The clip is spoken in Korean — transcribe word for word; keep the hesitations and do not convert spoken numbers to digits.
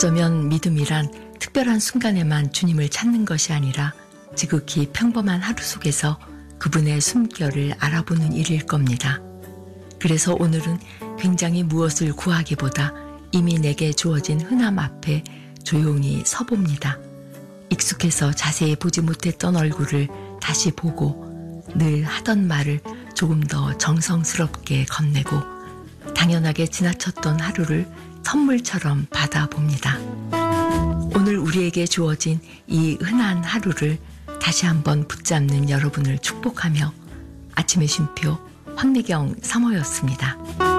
어쩌면 믿음이란 특별한 순간에만 주님을 찾는 것이 아니라 지극히 평범한 하루 속에서 그분의 숨결을 알아보는 일일 겁니다. 그래서 오늘은 굉장히 무엇을 구하기보다 이미 내게 주어진 흔함 앞에 조용히 서봅니다. 익숙해서 자세히 보지 못했던 얼굴을 다시 보고 늘 하던 말을 조금 더 정성스럽게 건네고 당연하게 지나쳤던 하루를 선물처럼 받아봅니다. 오늘 우리에게 주어진 이 흔한 하루를 다시 한번 붙잡는 여러분을 축복하며 아침의 쉼표 황미경 사모였습니다.